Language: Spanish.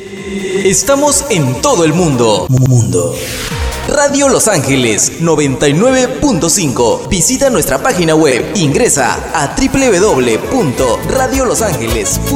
Estamos en todo el mundo. Radio Los Ángeles 99.5. Visita nuestra página web. Ingresa a www.radiolosangeles.com.